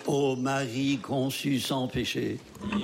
Ô Marie conçue sans péché.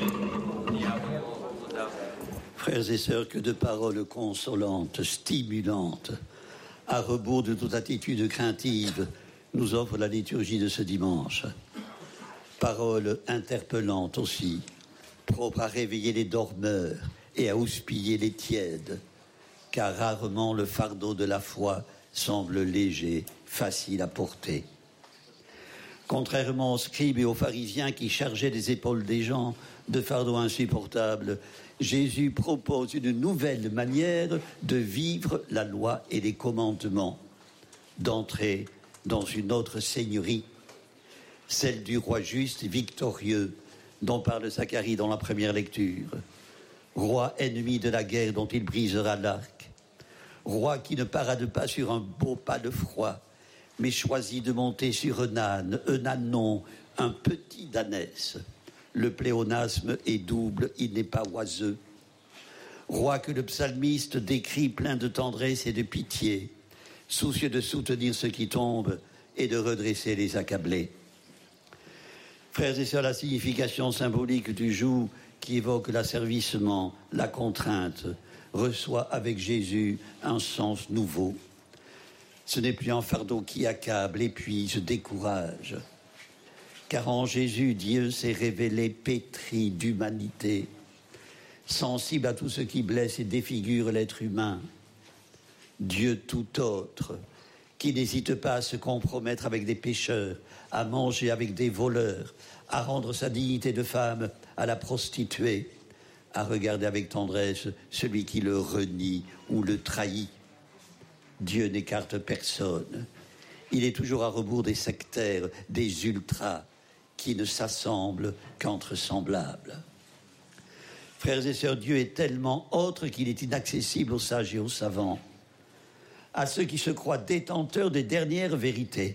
Frères et sœurs, que de paroles consolantes, stimulantes, à rebours de toute attitude craintive, nous offre la liturgie de ce dimanche. Paroles interpellantes aussi, propres à réveiller les dormeurs et à houspiller les tièdes, car rarement le fardeau de la foi semble léger, facile à porter. Contrairement aux scribes et aux pharisiens qui chargeaient les épaules des gens de fardeaux insupportables, Jésus propose une nouvelle manière de vivre la loi et les commandements, d'entrer dans une autre seigneurie, celle du roi juste et victorieux dont parle Zacharie dans la première lecture, roi ennemi de la guerre dont il brisera l'arc, roi qui ne parade pas sur un beau pas de froid, mais choisit de monter sur un ânon, un petit dânès. Le pléonasme est double, il n'est pas oiseux. Roi que le psalmiste décrit plein de tendresse et de pitié, soucieux de soutenir ceux qui tombent et de redresser les accablés. Frères et sœurs, la signification symbolique du joug qui évoque l'asservissement, la contrainte, reçoit avec Jésus un sens nouveau. Ce n'est plus un fardeau qui accable, épuise, décourage. Car en Jésus, Dieu s'est révélé pétri d'humanité, sensible à tout ce qui blesse et défigure l'être humain. Dieu tout autre, qui n'hésite pas à se compromettre avec des pécheurs, à manger avec des voleurs, à rendre sa dignité de femme à la prostituée, à regarder avec tendresse celui qui le renie ou le trahit. Dieu n'écarte personne. Il est toujours à rebours des sectaires, des ultras, qui ne s'assemblent qu'entre semblables. Frères et sœurs, Dieu est tellement autre qu'il est inaccessible aux sages et aux savants, à ceux qui se croient détenteurs des dernières vérités.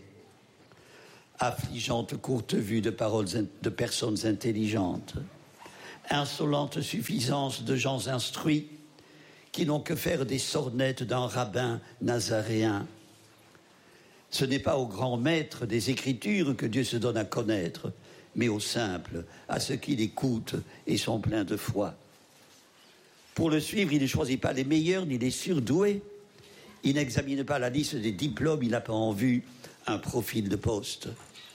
Affligeante courte vue de paroles de personnes intelligentes, insolente suffisance de gens instruits, qui n'ont que faire des sornettes d'un rabbin nazaréen. Ce n'est pas aux grands maîtres des Écritures que Dieu se donne à connaître, mais aux simples, à ceux qui l'écoutent et sont pleins de foi. Pour le suivre, il ne choisit pas les meilleurs ni les surdoués. Il n'examine pas la liste des diplômes, il n'a pas en vue un profil de poste.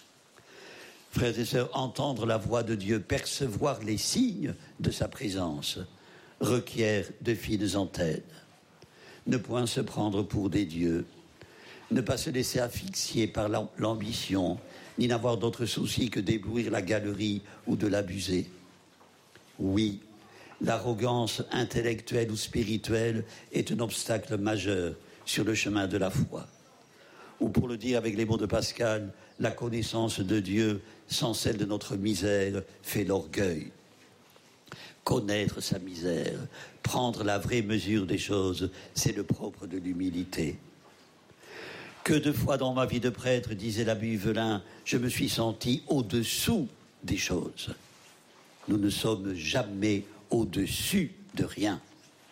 Frères et sœurs, entendre la voix de Dieu, percevoir les signes de sa présence, requiert de fines antennes. Ne point se prendre pour des dieux, ne pas se laisser asphyxier par l'ambition, ni n'avoir d'autre souci que d'éblouir la galerie ou de l'abuser. Oui, l'arrogance intellectuelle ou spirituelle est un obstacle majeur sur le chemin de la foi. Ou pour le dire avec les mots de Pascal, la connaissance de Dieu sans celle de notre misère fait l'orgueil. Connaître sa misère, prendre la vraie mesure des choses, c'est le propre de l'humilité. Que de fois dans ma vie de prêtre, disait l'abbé Huvelin, je me suis senti au-dessous des choses. Nous ne sommes jamais au-dessus de rien.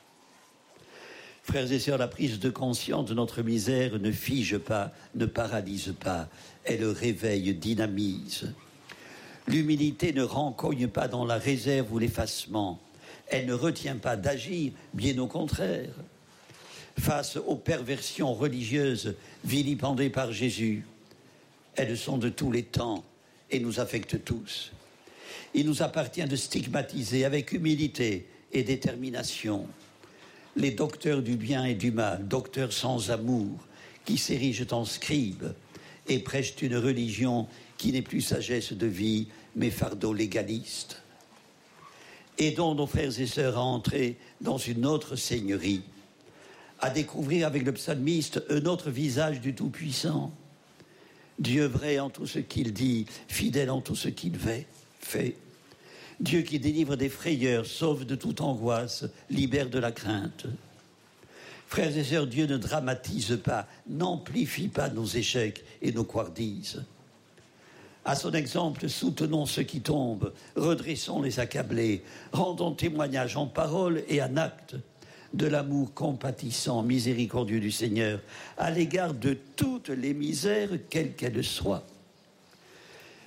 Frères et sœurs, la prise de conscience de notre misère ne fige pas, ne paralyse pas, elle réveille, dynamise. L'humilité ne rencogne pas dans la réserve ou l'effacement. Elle ne retient pas d'agir, bien au contraire. Face aux perversions religieuses vilipendées par Jésus, elles sont de tous les temps et nous affectent tous. Il nous appartient de stigmatiser avec humilité et détermination les docteurs du bien et du mal, docteurs sans amour, qui s'érigent en scribes et prêchent une religion qui n'est plus sagesse de vie, mais fardeau légaliste. Aidons nos frères et sœurs à entrer dans une autre seigneurie, à découvrir avec le psalmiste un autre visage du Tout-Puissant. Dieu vrai en tout ce qu'il dit, fidèle en tout ce qu'il fait. Dieu qui délivre des frayeurs, sauve de toute angoisse, libère de la crainte. Frères et sœurs, Dieu ne dramatise pas, n'amplifie pas nos échecs et nos couardises. À son exemple, soutenons ceux qui tombent, redressons les accablés, rendons témoignage en parole et en acte de l'amour compatissant, miséricordieux du Seigneur à l'égard de toutes les misères, quelles qu'elles soient.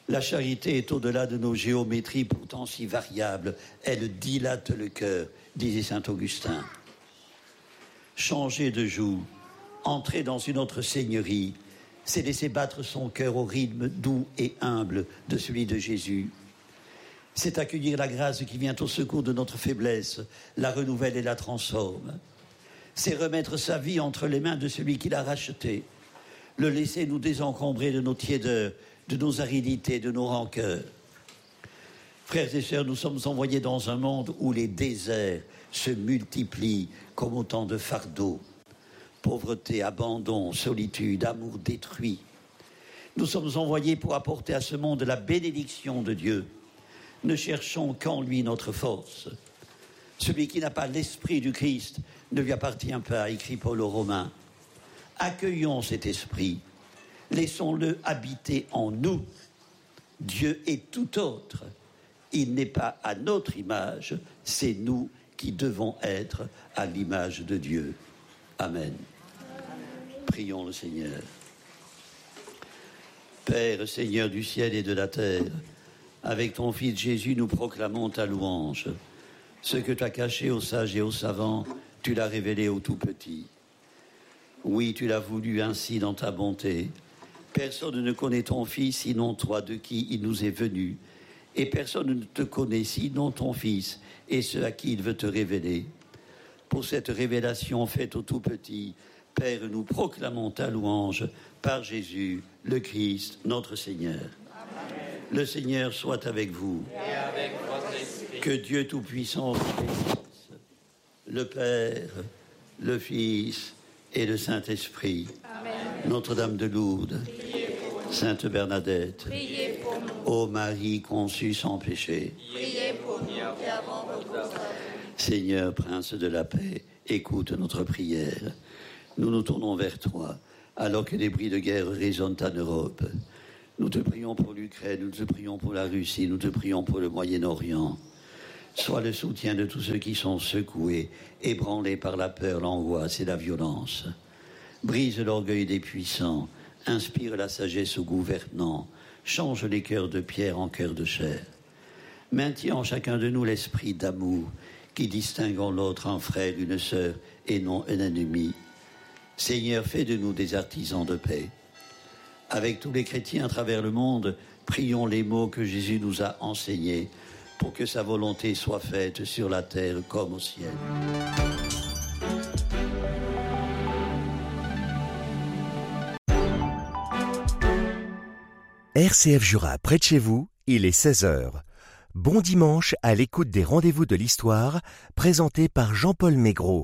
La charité est au-delà de nos géométries pourtant si variables. Elle dilate le cœur, disait saint Augustin. Changer de joug, entrer dans une autre seigneurie, c'est laisser battre son cœur au rythme doux et humble de celui de Jésus. C'est accueillir la grâce qui vient au secours de notre faiblesse, la renouvelle et la transforme. C'est remettre sa vie entre les mains de celui qui l'a racheté, le laisser nous désencombrer de nos tiédeurs, de nos aridités, de nos rancœurs. Frères et sœurs, nous sommes envoyés dans un monde où les déserts se multiplient comme autant de fardeaux. Pauvreté, abandon, solitude, amour détruit. Nous sommes envoyés pour apporter à ce monde la bénédiction de Dieu. Ne cherchons qu'en lui notre force. Celui qui n'a pas l'esprit du Christ ne lui appartient pas, écrit Paul aux Romains. Accueillons cet esprit, laissons-le habiter en nous. Dieu est tout autre. Il n'est pas à notre image, c'est nous qui devons être à l'image de Dieu. Amen. Prions le Seigneur. Père, Seigneur du ciel et de la terre, avec ton Fils Jésus, nous proclamons ta louange. Ce que tu as caché aux sages et aux savants, tu l'as révélé aux tout petits. Oui, tu l'as voulu ainsi dans ta bonté. Personne ne connaît ton Fils sinon toi, de qui il nous est venu. Et personne ne te connaît sinon ton Fils et ceux à qui il veut te révéler. Pour cette révélation faite aux tout petits, Père, nous proclamons ta louange par Jésus, le Christ, notre Seigneur. Amen. Le Seigneur soit avec vous. Et avec votre esprit. Que Dieu Tout-Puissant, le Père, le Fils et le Saint-Esprit, Amen. Notre-Dame de Lourdes, Sainte Bernadette, priez pour nous. Ô Marie conçue sans péché, priez pour nous qui avons recours à vous. Seigneur, Prince de la paix, écoute notre prière. Nous nous tournons vers toi, alors que des bruits de guerre résonnent en Europe. Nous te prions pour l'Ukraine, nous te prions pour la Russie, nous te prions pour le Moyen-Orient. Sois le soutien de tous ceux qui sont secoués, ébranlés par la peur, l'angoisse et la violence. Brise l'orgueil des puissants, inspire la sagesse aux gouvernants, change les cœurs de pierre en cœurs de chair. Maintiens en chacun de nous l'esprit d'amour, qui distingue en l'autre un frère, une sœur, et non un ennemi. Seigneur, fais de nous des artisans de paix. Avec tous les chrétiens à travers le monde, prions les mots que Jésus nous a enseignés pour que sa volonté soit faite sur la terre comme au ciel. RCF Jura, près de chez vous, il est 16h. Bon dimanche à l'écoute des rendez-vous de l'histoire, présentés par Jean-Paul Maigret.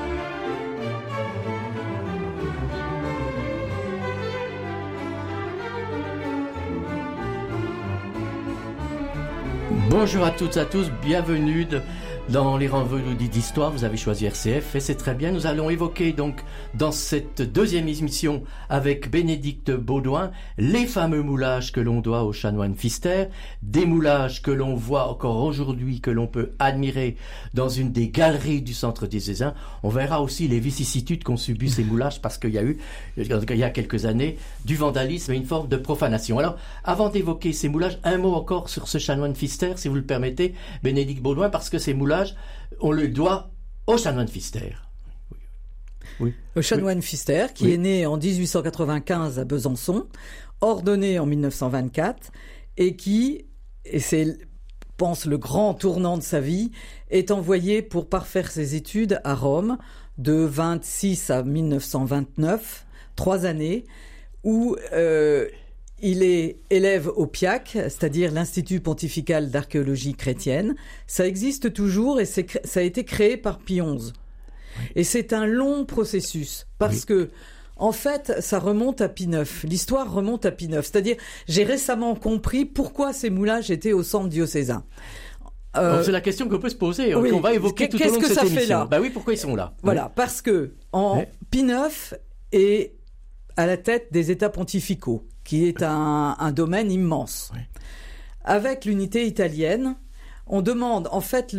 Bonjour à toutes et à tous, bienvenue dans les rendez-vous d'histoire. Vous avez choisi RCF et c'est très bien. Nous allons évoquer donc dans cette deuxième émission avec Bénédicte Baudouin les fameux moulages que l'on doit au chanoine Pfister, des moulages que l'on voit encore aujourd'hui, que l'on peut admirer dans une des galeries du centre diocésain. On verra aussi les vicissitudes qu'ont subi ces moulages parce qu'il y a eu, il y a quelques années, du vandalisme et une forme de profanation. Alors, avant d'évoquer ces moulages, un mot encore sur ce chanoine Pfister, si vous le permettez, Bénédicte Baudouin, parce que ces moulages, on le doit au chanoine Pfister. Oui. Au chanoine Pfister, qui est né en 1895 à Besançon, ordonné en 1924, et qui, et c'est, je pense, le grand tournant de sa vie, est envoyé pour parfaire ses études à Rome, de 26 à 1929, 3 années, où il est élève au PIAC, c'est-à-dire l'Institut pontifical d'archéologie chrétienne. Ça existe toujours et ça a été créé par Pie XI. Oui. Et c'est un long processus parce que, en fait, ça remonte à Pie IX. L'histoire remonte à Pie IX. C'est-à-dire, j'ai récemment compris pourquoi ces moulages étaient au centre diocésain. Donc c'est la question qu'on peut se poser, qu'on va évoquer tout au long de cette émission. Qu'est-ce que ça fait là ? Bah oui, pourquoi ils sont là ? Voilà, parce que Pie IX est à la tête des États pontificaux, qui est un domaine immense. Oui. Avec l'unité italienne, on demande, en fait,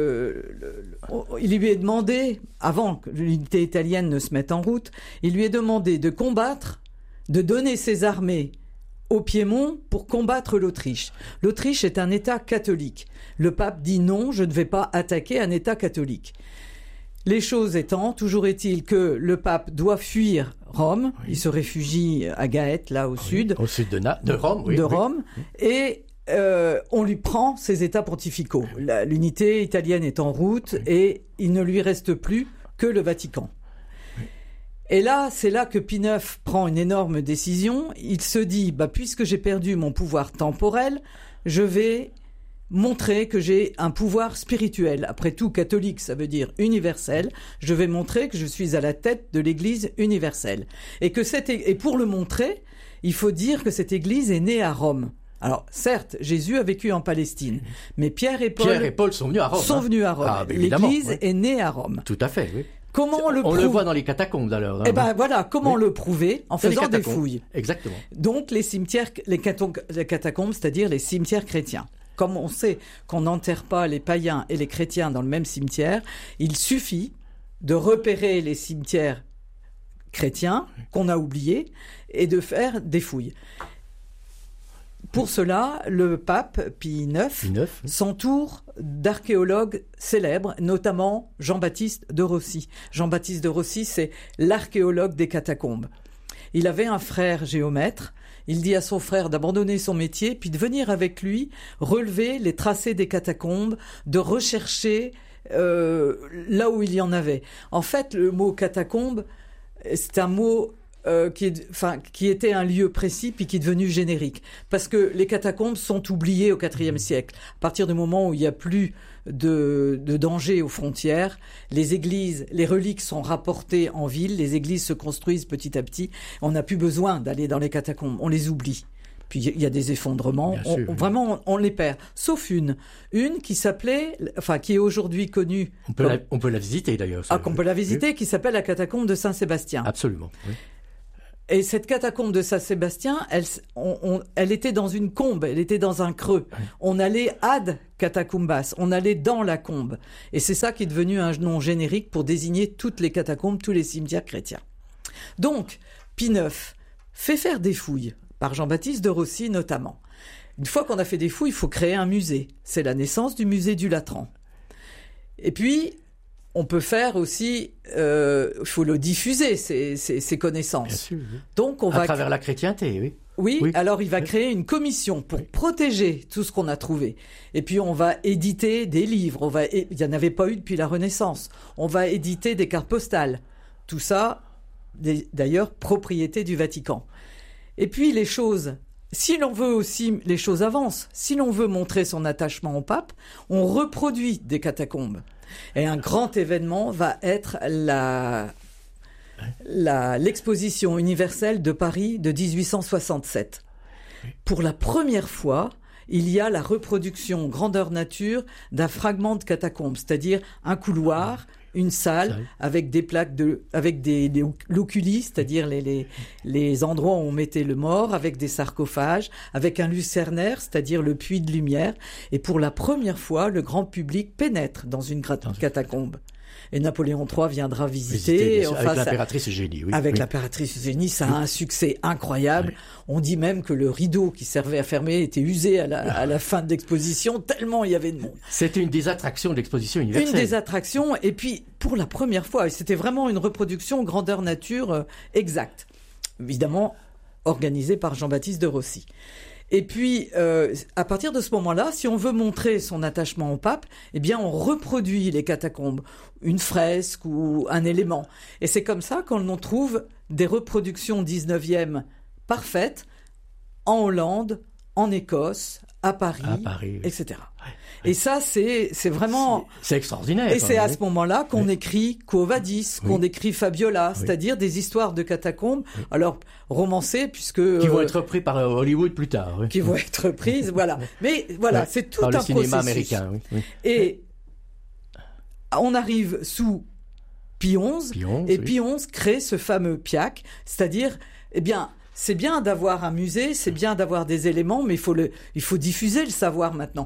il lui est demandé, avant que l'unité italienne ne se mette en route, il lui est demandé de combattre, de donner ses armées au Piémont pour combattre l'Autriche. L'Autriche est un État catholique. Le pape dit non, je ne vais pas attaquer un État catholique. Les choses étant, toujours est-il que le pape doit fuir Rome. Oui. Il se réfugie à Gaète, là au sud. Au sud de Rome, oui. De Rome. Et on lui prend ses États pontificaux. L'unité italienne est en route et il ne lui reste plus que le Vatican. Et là, c'est là que Pie IX prend une énorme décision. Il se dit, puisque j'ai perdu mon pouvoir temporel, je vais montrer que j'ai un pouvoir spirituel. Après tout, catholique, ça veut dire universel. Je vais montrer que je suis à la tête de l'Église universelle. Et pour le montrer, il faut dire que cette Église est née à Rome. Alors, certes, Jésus a vécu en Palestine, mais Pierre et Paul sont venus à Rome. Ah, l'Église est née à Rome. Tout à fait, oui. Comment on le voit dans les catacombes alors. Comment le prouver en faisant des fouilles. Exactement. Donc les cimetières, les catacombes, c'est-à-dire les cimetières chrétiens. Comme on sait qu'on n'enterre pas les païens et les chrétiens dans le même cimetière, il suffit de repérer les cimetières chrétiens qu'on a oubliés et de faire des fouilles. Pour cela, le pape Pie IX s'entoure d'archéologues célèbres, notamment Jean-Baptiste de Rossi. Jean-Baptiste de Rossi, c'est l'archéologue des catacombes. Il avait un frère géomètre. Il dit à son frère d'abandonner son métier, puis de venir avec lui relever les tracés des catacombes, de rechercher là où il y en avait. En fait, le mot catacombe, c'est un mot qui était un lieu précis puis qui est devenu générique. Parce que les catacombes sont oubliées au IVe siècle. À partir du moment où il n'y a plus de danger aux frontières, les églises, les reliques sont rapportées en ville, les églises se construisent petit à petit. On n'a plus besoin d'aller dans les catacombes, on les oublie. Puis il y a des effondrements, vraiment on les perd. Sauf une qui s'appelait, qui est aujourd'hui connue. On peut la visiter d'ailleurs. Qu'on peut la visiter, qui s'appelle la catacombe de Saint-Sébastien. Absolument, oui. Et cette catacombe de Saint-Sébastien, elle était dans une combe, elle était dans un creux. Oui. On allait ad catacumbas, on allait dans la combe. Et c'est ça qui est devenu un nom générique pour désigner toutes les catacombes, tous les cimetières chrétiens. Donc, Pie IX fait faire des fouilles, par Jean-Baptiste de Rossi notamment. Une fois qu'on a fait des fouilles, il faut créer un musée. C'est la naissance du musée du Latran. Et puis, on peut faire aussi, il faut le diffuser, ces connaissances. Bien sûr, oui. Donc à travers la chrétienté, oui. Oui, alors il va créer une commission pour protéger tout ce qu'on a trouvé. Et puis on va éditer des livres, il n'y en avait pas eu depuis la Renaissance. On va éditer des cartes postales. Tout ça, d'ailleurs, propriété du Vatican. Et puis les choses, si l'on veut aussi, les choses avancent. Si l'on veut montrer son attachement au pape, on reproduit des catacombes. Et un grand événement va être l'exposition universelle de Paris de 1867. Pour la première fois, il y a la reproduction grandeur nature d'un fragment de catacombe, c'est-à-dire un couloir, une salle avec des plaques avec des loculi, c'est-à-dire les endroits où on mettait le mort, avec des sarcophages, avec un lucernaire, c'est-à-dire le puits de lumière. Et pour la première fois, le grand public pénètre dans une catacombe. Et Napoléon III viendra visiter. Avec l'impératrice Eugénie. Oui. Avec l'impératrice Eugénie, ça a un succès incroyable. Oui. On dit même que le rideau qui servait à fermer était usé à la fin de l'exposition, tellement il y avait de monde. C'était une des attractions de l'exposition universelle. Une des attractions, et puis pour la première fois, c'était vraiment une reproduction grandeur nature exacte. Évidemment, organisée par Jean-Baptiste de Rossi. Et puis, à partir de ce moment-là, si on veut montrer son attachement au pape, eh bien, on reproduit les catacombes, une fresque ou un élément. Et c'est comme ça qu'on trouve des reproductions 19e parfaites en Hollande, en Écosse, à Paris, etc. Ouais. Et ça, c'est vraiment... C'est extraordinaire. Et c'est à ce moment-là qu'on écrit Quo Vadis, qu'on écrit Fabiola, c'est-à-dire des histoires de catacombes, alors romancées, puisque... Qui vont être repris par Hollywood plus tard. Qui vont être reprises, voilà. Mais voilà, c'est tout un processus. Par le cinéma américain, oui. Et on arrive sous Pie XI, et Pie XI crée ce fameux PIAC, c'est-à-dire, eh bien... C'est bien d'avoir un musée, c'est bien d'avoir des éléments, mais il faut diffuser le savoir maintenant.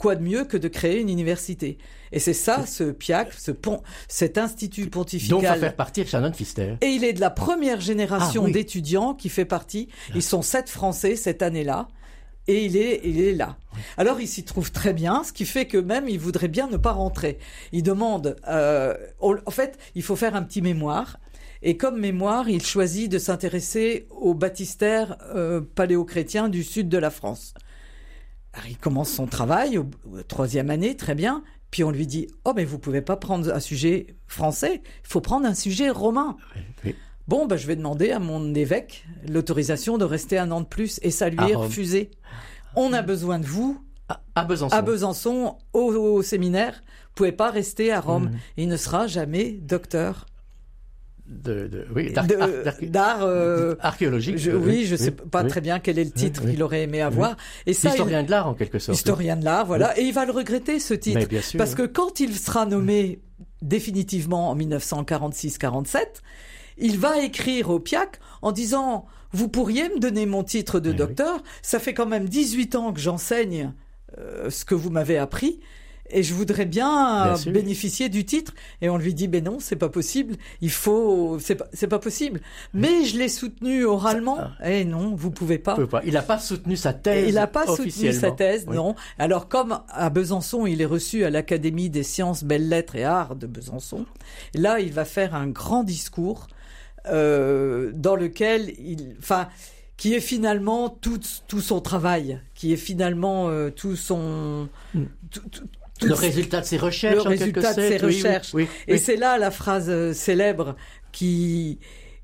quoi de mieux que de créer une université? Et c'est ça, ce PIAC, cet institut pontifical. Donc, va faire partie Shannon Pfister. Et il est de la première génération d'étudiants qui fait partie. Ils sont 7 Français cette année-là. Et il est là. Alors, il s'y trouve très bien, ce qui fait que même, il voudrait bien ne pas rentrer. Il demande... en fait, il faut faire un petit mémoire. Et comme mémoire, il choisit de s'intéresser aux baptistères paléo-chrétiens du sud de la France. Alors, il commence son travail, au 3e année, très bien. Puis on lui dit « Oh, mais vous pouvez pas prendre un sujet français, il faut prendre un sujet romain. Oui. » Bon, je vais demander à mon évêque l'autorisation de rester 1 an de plus. Et ça lui est refusé. On a besoin de vous à Besançon, au séminaire. Vous pouvez pas rester à Rome. Il ne sera jamais docteur. D'art archéologique. Je sais pas très bien quel est le titre qu'il aurait aimé avoir. Et ça, historien de l'art en quelque sorte. Historien de l'art, voilà. Et il va le regretter, ce titre. Mais bien sûr, parce que quand il sera nommé définitivement en 1946-47, il va écrire au PIAC en disant « Vous pourriez me donner mon titre de docteur ? Ça fait quand même 18 ans que j'enseigne ce que vous m'avez appris. » Et je voudrais bien bénéficier du titre. Et on lui dit, ben non, c'est pas possible. C'est pas possible. Mais je l'ai soutenu oralement. Eh non, vous pouvez pas. Il n'a pas soutenu sa thèse. Il n'a pas soutenu sa thèse, non. Alors, comme à Besançon, il est reçu à l'Académie des sciences, belles lettres et arts de Besançon. Là, il va faire un grand discours, dans lequel qui est finalement tout son travail, qui est finalement tout son, le résultat de ses recherches. Le résultat de ses recherches. Et c'est là la phrase célèbre qui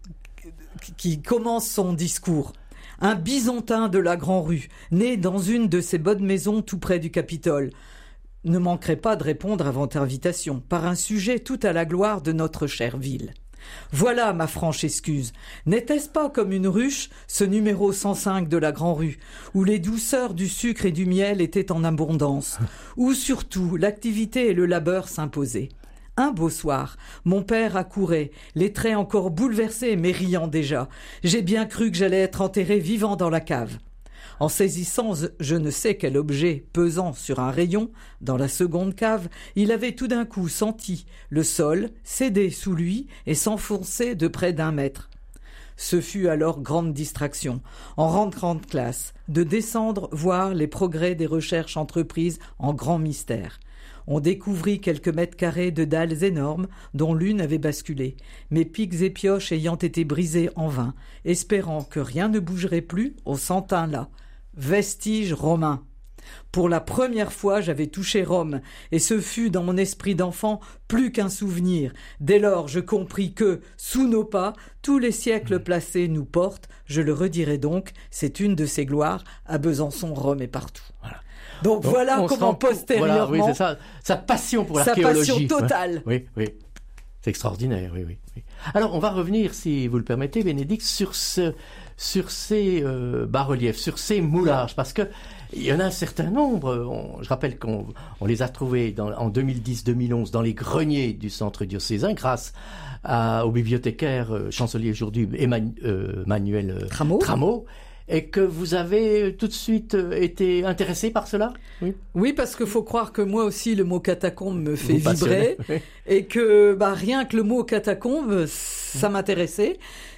commence son discours. Un bisontin de la Grand-Rue, né dans une de ces bonnes maisons tout près du Capitole, ne manquerait pas de répondre à votre invitation par un sujet tout à la gloire de notre chère ville. Voilà ma franche excuse. N'était-ce pas comme une ruche, ce numéro 105 de la Grand-Rue, où les douceurs du sucre et du miel étaient en abondance, où surtout l'activité et le labeur s'imposaient. Un beau soir, mon père accourait, les traits encore bouleversés mais riant déjà. J'ai bien cru que j'allais être enterré vivant dans la cave. En saisissant je ne sais quel objet pesant sur un rayon, dans la seconde cave, il avait tout d'un coup senti le sol céder sous lui et s'enfoncer de près d'1 mètre. Ce fut alors grande distraction, en rentrant de classe, de descendre voir les progrès des recherches entreprises en grand mystère. On découvrit quelques mètres carrés de dalles énormes, dont l'une avait basculé, mes pics et pioches ayant été brisés en vain, espérant que rien ne bougerait plus, on s'entint là. Vestige romain. Pour la première fois, j'avais touché Rome, et ce fut dans mon esprit d'enfant plus qu'un souvenir. Dès lors, je compris que, sous nos pas, tous les siècles placés nous portent, je le redirai donc, c'est une de ces gloires, à Besançon, Rome et partout. Voilà. Donc voilà comment postérieurement... Voilà, c'est ça, sa passion pour l'archéologie. Sa passion totale. Oui. C'est extraordinaire, oui. Alors, on va revenir, si vous le permettez, Bénédicte, sur ces bas-reliefs, sur ces moulages, parce que il y en a un certain nombre. Je rappelle qu'on les a trouvés en 2010-2011 dans les greniers du centre diocésain, grâce au bibliothécaire chancelier aujourd'hui Emmanuel Trameau, et que vous avez tout de suite été intéressé par cela. Oui, parce qu'il faut croire que moi aussi le mot catacombe me fait vibrer, et que rien que le mot catacombe, ça m'intéressait.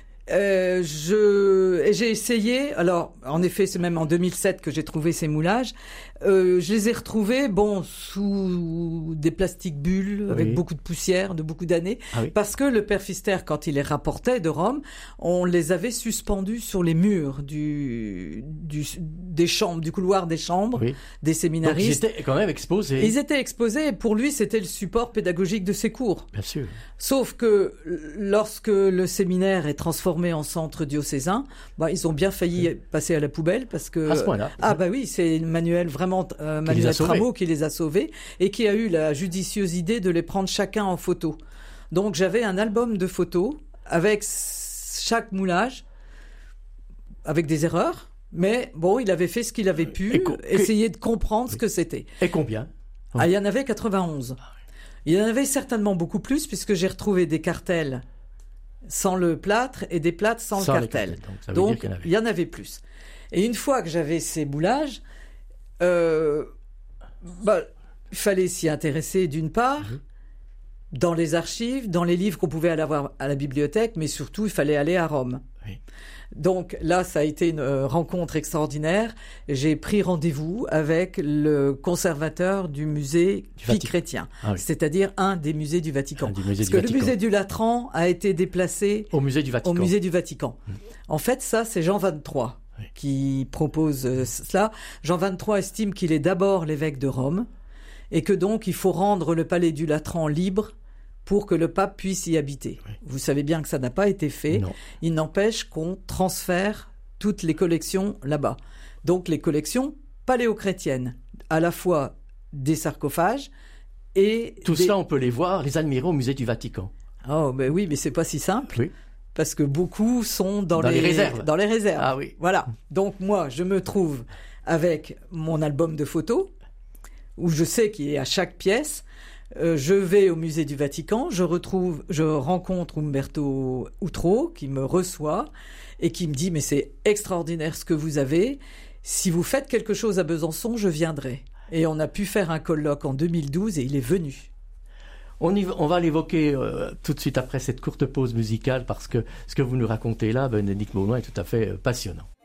J'ai essayé, alors en effet c'est même en 2007 que j'ai trouvé ces moulages, je les ai retrouvés sous des plastiques bulles avec beaucoup de poussière de beaucoup d'années, parce que le père Pfister, quand il les rapportait de Rome, on les avait suspendus sur les murs des chambres, du couloir des chambres des séminaristes. Donc ils étaient quand même exposés. Ils étaient exposés, et pour lui c'était le support pédagogique de ses cours. Bien sûr. Sauf que lorsque le séminaire est transformé en centre diocésain, ils ont bien failli passer à la poubelle, parce que... À ce point-là. C'est Manuel Trameau qui les a sauvés, et qui a eu la judicieuse idée de les prendre chacun en photo. Donc j'avais un album de photos avec chaque moulage, avec des erreurs, mais il avait fait ce qu'il avait pu, essayer de comprendre ce que c'était. Et combien ? Il y en avait 91. Il y en avait certainement beaucoup plus, puisque j'ai retrouvé des cartels sans le plâtre et des plâtres sans le cartel. Donc il y en avait plus. Et une fois que j'avais ces moulages, Il fallait s'y intéresser d'une part, dans les archives, dans les livres qu'on pouvait aller avoir à la bibliothèque, mais surtout, il fallait aller à Rome. Oui. Donc là, ça a été une rencontre extraordinaire. J'ai pris rendez-vous avec le conservateur du musée Pie-Chrétien, c'est-à-dire un des musées du Vatican. Le musée du Latran a été déplacé au musée du Vatican. En fait, ça, c'est Jean XXIII qui propose cela. Jean XXIII estime qu'il est d'abord l'évêque de Rome et que donc il faut rendre le palais du Latran libre pour que le pape puisse y habiter. Oui. Vous savez bien que ça n'a pas été fait. Non. Il n'empêche qu'on transfère toutes les collections là-bas. Donc les collections paléochrétiennes, à la fois des sarcophages et... Tout cela, on peut les voir, les admirer au musée du Vatican. Oh, ben oui, mais c'est pas si simple. Oui. Parce que beaucoup sont dans les réserves. Dans les réserves. Ah oui. Voilà. Donc moi, je me trouve avec mon album de photos, où je sais qu'il est à chaque pièce. Je vais au musée du Vatican, je rencontre Umberto Outreau qui me reçoit et qui me dit « Mais c'est extraordinaire ce que vous avez. Si vous faites quelque chose à Besançon, je viendrai. » Et on a pu faire un colloque en 2012 et il est venu. On va l'évoquer tout de suite après cette courte pause musicale parce que ce que vous nous racontez là, Bénédicte Baudouin, est tout à fait passionnant.